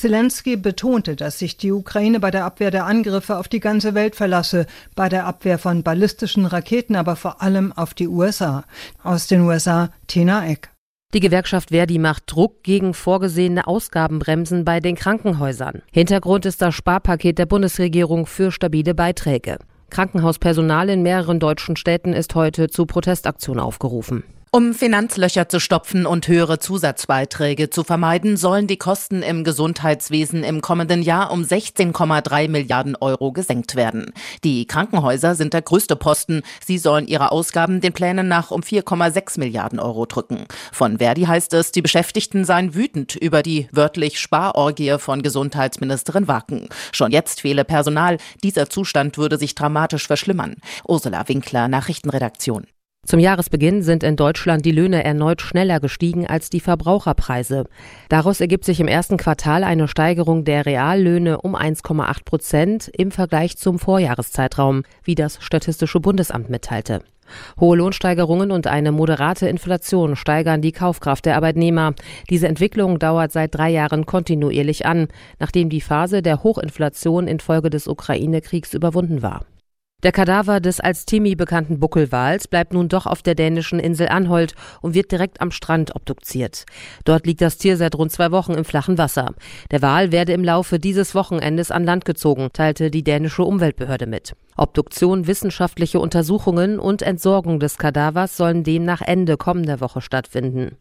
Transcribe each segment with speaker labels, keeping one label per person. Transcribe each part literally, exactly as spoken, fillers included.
Speaker 1: Selenskyj betonte, dass sich die Ukraine bei der Abwehr der Angriffe auf die ganze Welt verlasse, bei der Abwehr von ballistischen Raketen aber vor allem auf die U S A. Aus den U S A, Tina Eck.
Speaker 2: Die Gewerkschaft Verdi macht Druck gegen vorgesehene Ausgabenbremsen bei den Krankenhäusern. Hintergrund ist das Sparpaket der Bundesregierung für stabile Beiträge. Krankenhauspersonal in mehreren deutschen Städten ist heute zu Protestaktionen aufgerufen.
Speaker 3: Um Finanzlöcher zu stopfen und höhere Zusatzbeiträge zu vermeiden, sollen die Kosten im Gesundheitswesen im kommenden Jahr um sechzehn Komma drei Milliarden Euro gesenkt werden. Die Krankenhäuser sind der größte Posten. Sie sollen ihre Ausgaben den Plänen nach um vier Komma sechs Milliarden Euro drücken. Von Verdi heißt es, die Beschäftigten seien wütend über die wörtlich Sparorgie von Gesundheitsministerin Wacken. Schon jetzt fehle Personal. Dieser Zustand würde sich dramatisch verschlimmern. Ursula Winkler, Nachrichtenredaktion.
Speaker 2: Zum Jahresbeginn sind in Deutschland die Löhne erneut schneller gestiegen als die Verbraucherpreise. Daraus ergibt sich im ersten Quartal eine Steigerung der Reallöhne um eins Komma acht Prozent im Vergleich zum Vorjahreszeitraum, wie das Statistische Bundesamt mitteilte. Hohe Lohnsteigerungen und eine moderate Inflation steigern die Kaufkraft der Arbeitnehmer. Diese Entwicklung dauert seit drei Jahren kontinuierlich an, nachdem die Phase der Hochinflation infolge des Ukraine-Kriegs überwunden war. Der Kadaver des als Timmy bekannten Buckelwals bleibt nun doch auf der dänischen Insel Anholt und wird direkt am Strand obduziert. Dort liegt das Tier seit rund zwei Wochen im flachen Wasser. Der Wal werde im Laufe dieses Wochenendes an Land gezogen, teilte die dänische Umweltbehörde mit. Obduktion, wissenschaftliche Untersuchungen und Entsorgung des Kadavers sollen demnach Ende kommender Woche stattfinden.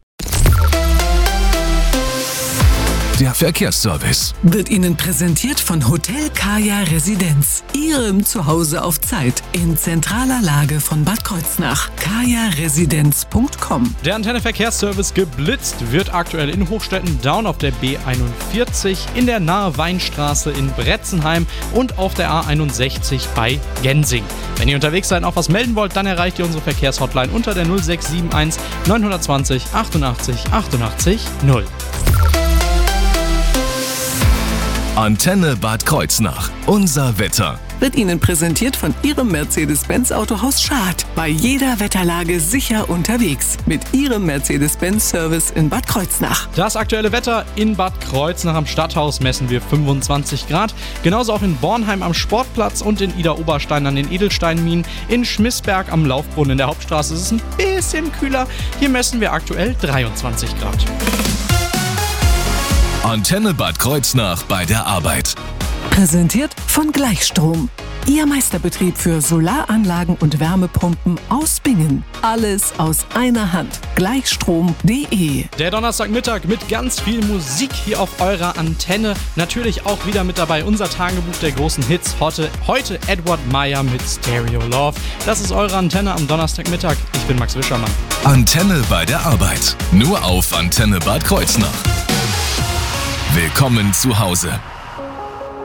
Speaker 4: Der Verkehrsservice
Speaker 5: wird Ihnen präsentiert von Hotel Kaya Residenz. Ihrem Zuhause auf Zeit in zentraler Lage von Bad Kreuznach. kaya residenz punkt com.
Speaker 6: Der Antenne Verkehrsservice geblitzt wird aktuell in Hochstetten down auf der B einundvierzig, in der Nahe Weinstraße in Bretzenheim und auf der A einundsechzig bei Gensing. Wenn ihr unterwegs seid und auch was melden wollt, dann erreicht ihr unsere Verkehrshotline unter der null sechs sieben eins neun zwei null achtundachtzig achtundachtzig null.
Speaker 4: Antenne Bad Kreuznach. Unser Wetter
Speaker 5: wird Ihnen präsentiert von Ihrem Mercedes-Benz Autohaus Schad. Bei jeder Wetterlage sicher unterwegs. Mit Ihrem Mercedes-Benz-Service in Bad Kreuznach.
Speaker 6: Das aktuelle Wetter in Bad Kreuznach am Stadthaus messen wir fünfundzwanzig Grad. Genauso auch in Bornheim am Sportplatz und in Idar-Oberstein an den Edelsteinminen. In Schmissberg am Laufbrunnen in der Hauptstraße ist es ein bisschen kühler. Hier messen wir aktuell dreiundzwanzig Grad.
Speaker 4: Antenne Bad Kreuznach bei der Arbeit.
Speaker 5: Präsentiert von Gleichstrom. Ihr Meisterbetrieb für Solaranlagen und Wärmepumpen aus Bingen. Alles aus einer Hand. Gleichstrom punkt de.
Speaker 6: Der Donnerstagmittag mit ganz viel Musik hier auf eurer Antenne. Natürlich auch wieder mit dabei unser Tagebuch der großen Hits. Heute, heute Edward Meyer mit Stereo Love. Das ist eure Antenne am Donnerstagmittag. Ich bin Max Wischermann.
Speaker 4: Antenne bei der Arbeit. Nur auf Antenne Bad Kreuznach. Willkommen zu Hause.